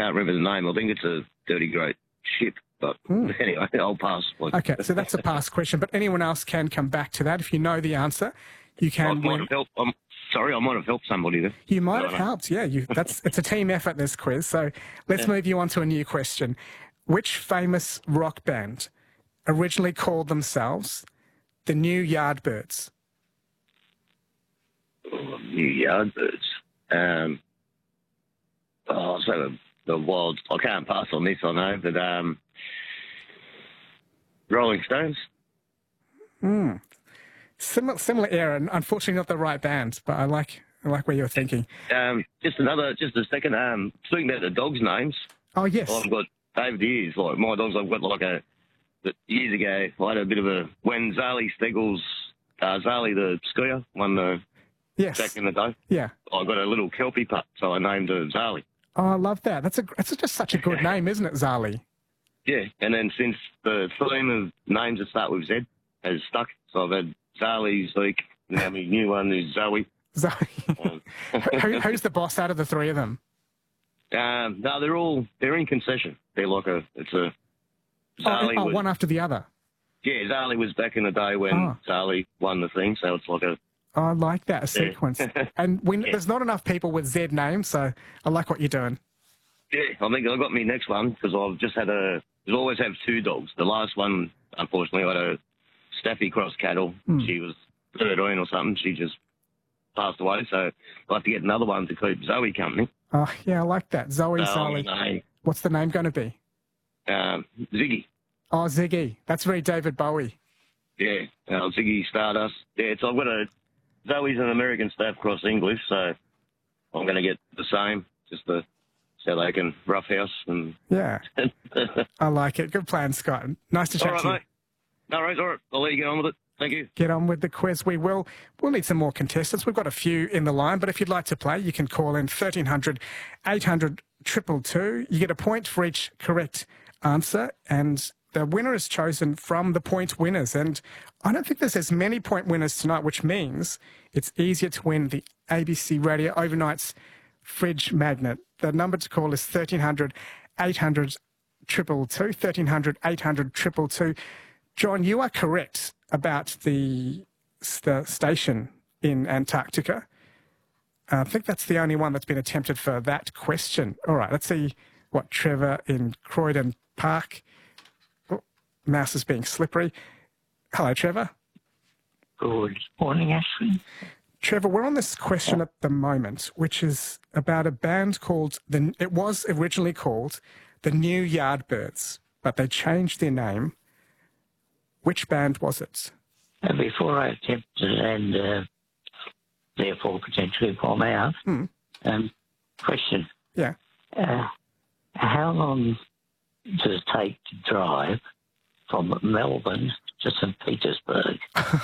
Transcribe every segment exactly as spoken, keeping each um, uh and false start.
can't remember the name. I think it's a dirty great ship. But mm. anyway, I'll pass. Okay, so that's a pass question. But anyone else can come back to that. If you know the answer, you can I might win. Have helped, I'm sorry, I might have helped somebody there. You might have helped, yeah. You, that's It's a team effort, this quiz. So let's yeah. move you on to a new question. Which famous rock band originally called themselves the New Yardbirds? Oh, New Yardbirds. Um, oh, so the, the wild. I can't pass on this, I know, but um, Rolling Stones. Hmm. Similar, similar era, and unfortunately not the right band, but I like I like where you're thinking. Um, just another, just a second. Um, speaking about the dogs' names. Oh yes. I've got over the years, like my dogs. I've got like a. Years ago, I had a bit of a when Zali Steggles, uh, Zali the skier won the. Yes. Back in the day. Yeah. I got a little Kelpie pup, so I named her Zali. Oh, I love that. That's a that's just such a good name, isn't it, Zali? Yeah, and then since the theme of names that start with Z has stuck, so I've had Zali, Zeke, now my new one is Zoe. Zoe. Um, Who, who's the boss out of the three of them? Um, no, they're all they're in concession. They're like a it's a Zali. Oh, oh was, one after the other. Yeah, Zali was back in the day when oh. Zali won the thing, so it's like a. Oh, I like that, a sequence. Yeah. And we, yeah. there's not enough people with Z names, so I like what you're doing. Yeah, I think I got me next one because I've just had a. I've always have two dogs. The last one, unfortunately, I had a Staffy cross cattle. Mm. She was thirteen or something. She just passed away, so I have to get another one to keep Zoe company. Oh, yeah, I like that. Zoe, so, Zoe. No. What's the name going to be? Um, Ziggy. Oh, Ziggy. That's very David Bowie. Yeah, uh, Ziggy Stardust. Yeah, so I've got a. Zoe's an American Staff cross English, so I'm going to get the same, just to, so they can roughhouse. And yeah, I like it. Good plan, Scott. Nice to chat all right, to you. Mate. No worries, all right. I'll let you get on with it. Thank you. Get on with the quiz. We will. We'll need some more contestants. We've got a few in the line, but if you'd like to play, you can call in thirteen hundred, eight hundred, two two two. You get a point for each correct answer, and the winner is chosen from the point winners. And I don't think there's as many point winners tonight, which means it's easier to win the A B C Radio Overnight's fridge magnet. The number to call is thirteen hundred, eight hundred, two two two, thirteen hundred, eight hundred, two two two. John, you are correct about the, the station in Antarctica. Uh, I think that's the only one that's been attempted for that question. All right, let's see what Trevor in Croydon Park. Oh, mouse is being slippery. Hello, Trevor. Good morning, Ashley. Trevor, we're on this question at the moment, which is about a band called, the. it was originally called the New Yardbirds, but they changed their name. Which band was it? Uh, before I attempt to and uh, therefore potentially bomb out, mm. um, question. Yeah. Uh, how long does it take to drive from Melbourne to Saint Petersburg?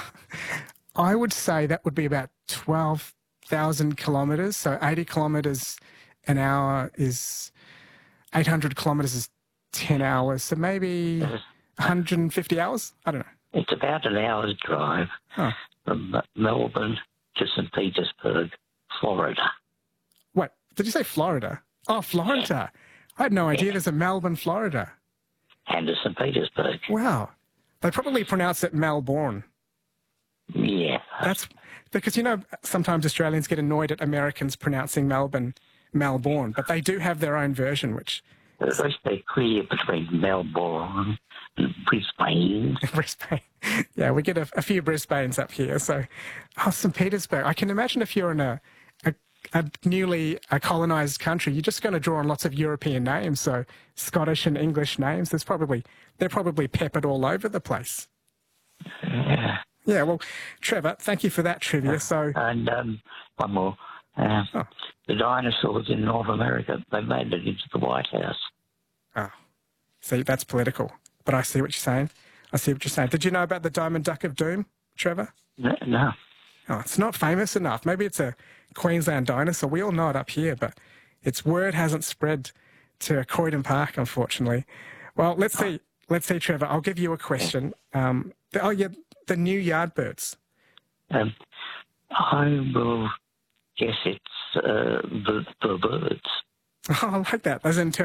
I would say that would be about twelve thousand kilometres. So eighty kilometres an hour is eight hundred kilometres is ten hours. So maybe uh, one hundred fifty hours? I don't know. It's about an hour's drive huh. from Melbourne to Saint Petersburg, Florida. What? Did you say Florida? Oh, Florida. Yeah. I had no idea yeah. there's a Melbourne, Florida. And to Saint Petersburg. Wow. They probably pronounce it Melbourne. Yeah. That's because, you know, sometimes Australians get annoyed at Americans pronouncing Melbourne, Melbourne, but they do have their own version, which... Let's be clear between Melbourne and Brisbane. Brisbane. Yeah, we get a, a few Brisbanes up here. So, oh, Saint Petersburg. I can imagine if you're in a, a, a newly a colonised country, you're just going to draw on lots of European names. So Scottish and English names. There's probably they're probably peppered all over the place. Yeah. Yeah. Well, Trevor, thank you for that trivia. So and um, one more. Uh, oh. The dinosaurs in North America, they made it into the White House. Oh, see, that's political. But I see what you're saying. I see what you're saying. Did you know about the Diamond Duck of Doom, Trevor? No. no. Oh, it's not famous enough. Maybe it's a Queensland dinosaur. We all know it up here, but its word hasn't spread to Croydon Park, unfortunately. Well, let's see. Oh. Let's see, Trevor. I'll give you a question. Um, the, oh, yeah, the New Yardbirds. Um, I will... Yes, it's uh, the, the birds. Oh, I like that. As in